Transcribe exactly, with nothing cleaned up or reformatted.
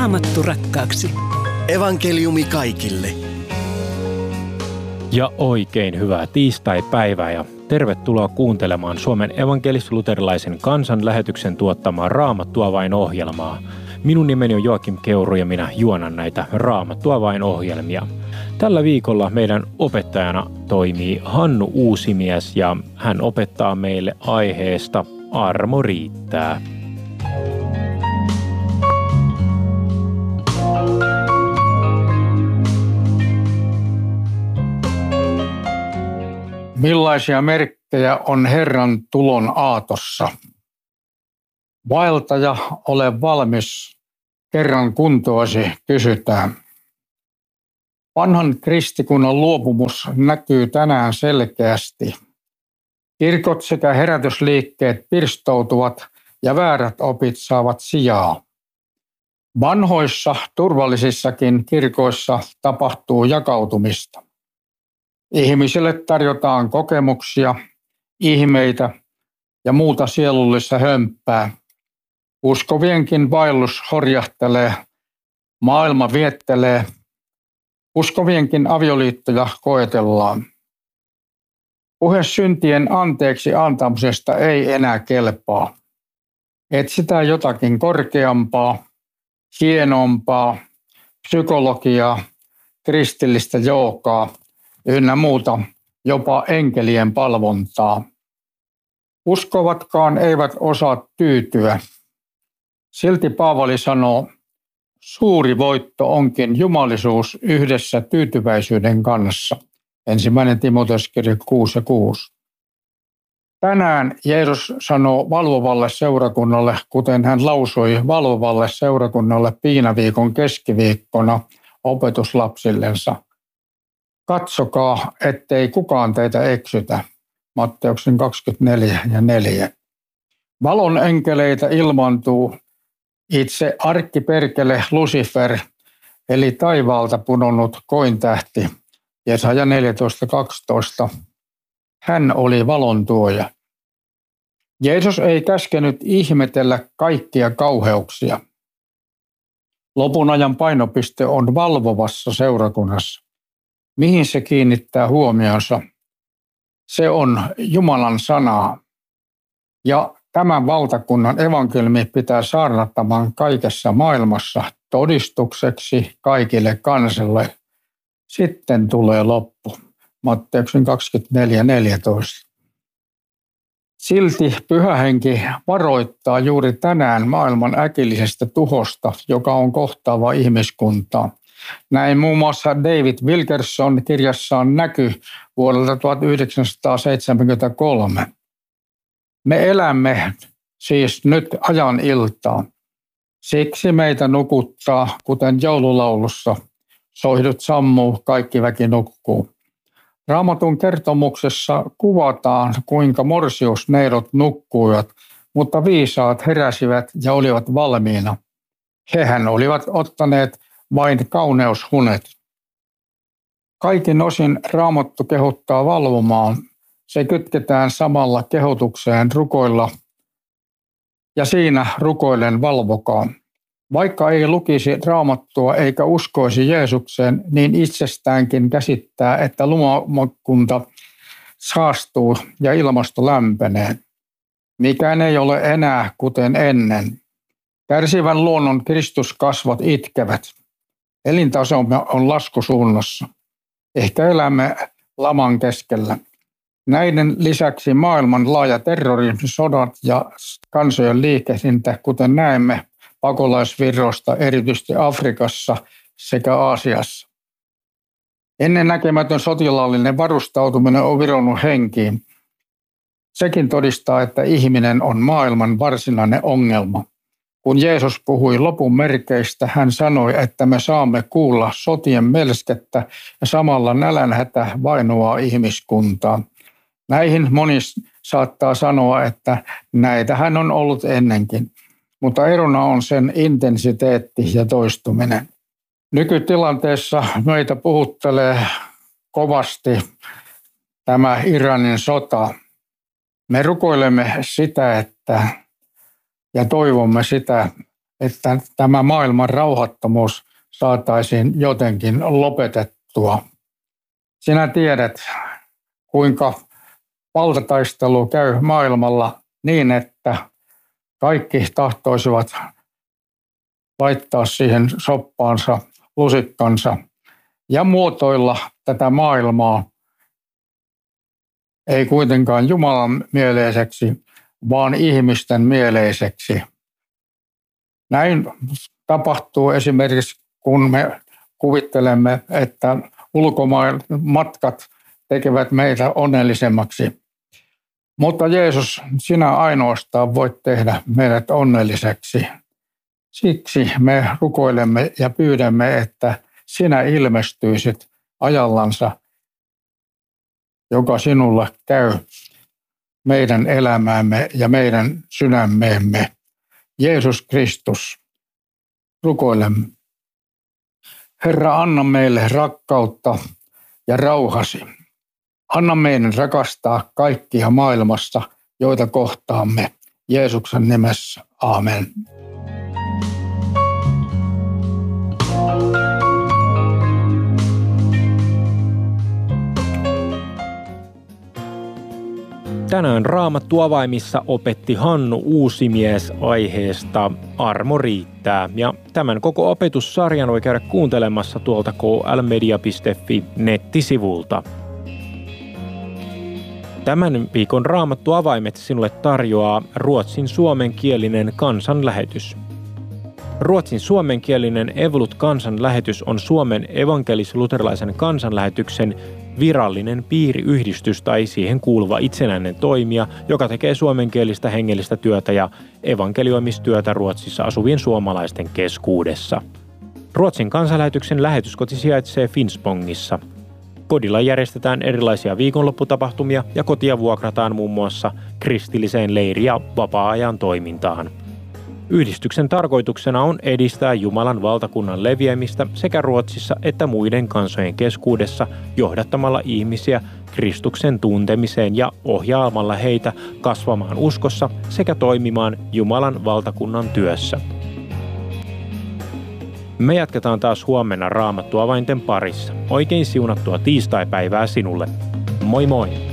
Raamattu rakkaaksi. Evankeliumi kaikille. Ja oikein hyvää tiistai-päivää ja tervetuloa kuuntelemaan Suomen evankelis-luterilaisen kansanlähetyksen tuottamaa Raamattua vain -ohjelmaa. Minun nimeni on Joakim Keuru ja minä juonan näitä Raamattua vain -ohjelmia. Tällä viikolla meidän opettajana toimii Hannu Uusimies ja hän opettaa meille aiheesta Armo riittää. Millaisia merkkejä on Herran tulon aatossa? Vaeltaja, ole valmis, kerran kuntoasi kysytään. Vanhan kristikunnan luopumus näkyy tänään selkeästi. Kirkot sekä herätysliikkeet pirstoutuvat ja väärät opit saavat sijaa. Vanhoissa, turvallisissakin kirkoissa tapahtuu jakautumista. Ihmisille tarjotaan kokemuksia, ihmeitä ja muuta sielullista hömppää. Uskovienkin vaellus horjahtelee, maailma viettelee, uskovienkin avioliittoja koetellaan. Puhe syntien anteeksi antamisesta ei enää kelpaa. Etsitään jotakin korkeampaa, hienompaa, psykologiaa, kristillistä joogaa ynnä muuta, jopa enkelien palvontaa. Uskovatkaan eivät osaa tyytyä. Silti Paavali sanoo, suuri voitto onkin jumalisuus yhdessä tyytyväisyyden kanssa. Ensimmäinen Timoteoskirja kuusi ja kuusi. Tänään Jeesus sanoo valvovalle seurakunnalle, kuten hän lausui valvovalle seurakunnalle Piinaviikon keskiviikkona opetuslapsillensa. Katsokaa, ettei kukaan teitä eksytä. Matteuksen kaksikymmentäneljä ja neljä. Valon enkeleitä ilmaantuu itse arkkiperkele Lucifer, eli taivaalta pudonnut kointähti, Jesaja neljätoista kaksitoista. Hän oli valon tuoja. Jeesus ei käskenyt ihmetellä kaikkia kauheuksia. Lopun ajan painopiste on valvovassa seurakunnassa. Mihin se kiinnittää huomionsa? Se on Jumalan sanaa. Ja tämän valtakunnan evankeliumi pitää saarnattamaan kaikessa maailmassa todistukseksi kaikille kansalle. Sitten tulee loppu. Matteuksen kaksikymmentäneljä neljätoista. Silti Pyhä Henki varoittaa juuri tänään maailman äkillisestä tuhosta, joka on kohtaava ihmiskuntaa. Näin muun muassa David Wilkerson kirjassaan Näky vuodelta tuhatyhdeksänsataaseitsemänkymmentäkolme. Me elämme siis nyt ajan iltaan. Siksi meitä nukuttaa, kuten joululaulussa, soihdut sammuu, kaikki väki nukkuu. Raamatun kertomuksessa kuvataan, kuinka morsiusneidot nukkuivat, mutta viisaat heräsivät ja olivat valmiina. Hehän olivat ottaneet vain kauneushunet. Kaikin osin Raamattu kehottaa valvomaan. Se kytketään samalla kehotukseen rukoilla ja siinä rukoillen valvokaa. Vaikka ei lukisi Raamattua eikä uskoisi Jeesukseen, niin itsestäänkin käsittää, että luomakunta saastuu ja ilmasto lämpenee. Mikään ei ole enää kuten ennen. Kärsivän luonnon Kristuskasvot itkevät. Elintasomme on laskusuunnassa. Ehkä elämme laman keskellä. Näiden lisäksi maailman laaja terrorismi, sodat ja kansojen liikehdintä, kuten näemme pakolaisvirroista erityisesti Afrikassa sekä Aasiassa. Ennennäkemätön sotilaallinen varustautuminen on vironnut henkiin. Sekin todistaa, että ihminen on maailman varsinainen ongelma. Kun Jeesus puhui lopun merkeistä, hän sanoi, että me saamme kuulla sotien melskettä ja samalla nälänhätä vainoaa ihmiskuntaa. Näihin moni saattaa sanoa, että näitähän on ollut ennenkin, mutta erona on sen intensiteetti ja toistuminen. Nykytilanteessa meitä puhuttelee kovasti tämä Iranin sota. Me rukoilemme sitä, että ja toivomme sitä, että tämä maailman rauhattomuus saataisiin jotenkin lopetettua. Sinä tiedät, kuinka valtataistelu käy maailmalla niin, että kaikki tahtoisivat laittaa siihen soppaansa lusikkansa ja muotoilla tätä maailmaa ei kuitenkaan Jumalan mieleiseksi, vaan ihmisten mieleiseksi. Näin tapahtuu esimerkiksi, kun me kuvittelemme, että ulkomaan matkat tekevät meitä onnellisemmaksi. Mutta Jeesus, sinä ainoastaan voit tehdä meidät onnelliseksi. Siksi me rukoilemme ja pyydämme, että sinä ilmestyisit ajallansa, joka sinulle käy meidän elämäämme ja meidän sydämeemme. Jeesus Kristus, rukoilemme. Herra, anna meille rakkautta ja rauhasi. Anna meidän rakastaa kaikkia maailmassa, joita kohtaamme. Jeesuksen nimessä. Aamen. Tänään Raamattu avaimissa opetti Hannu Uusimies aiheesta Armo riittää. Ja tämän koko opetussarjan voi käydä kuuntelemassa tuolta k l media piste f i nettisivulta. Tämän viikon Raamattu avaimet sinulle tarjoaa ruotsin suomenkielinen kansanlähetys. Ruotsin suomenkielinen Evolut-kansanlähetys on Suomen evankelis-luterilaisen kansanlähetyksen virallinen piiriyhdistys tai siihen kuuluva itsenäinen toimija, joka tekee suomenkielistä hengellistä työtä ja evankelioimistyötä Ruotsissa asuvien suomalaisten keskuudessa. Ruotsin kansanlähetyksen lähetyskoti sijaitsee Finspångissa. Kodilla järjestetään erilaisia viikonlopputapahtumia ja kotia vuokrataan muun muassa kristilliseen leiri- ja vapaa-ajan toimintaan. Yhdistyksen tarkoituksena on edistää Jumalan valtakunnan leviämistä sekä Ruotsissa että muiden kansojen keskuudessa johdattamalla ihmisiä Kristuksen tuntemiseen ja ohjaamalla heitä kasvamaan uskossa sekä toimimaan Jumalan valtakunnan työssä. Me jatketaan taas huomenna Raamattu avainten parissa. Oikein siunattua tiistaipäivää sinulle. Moi moi!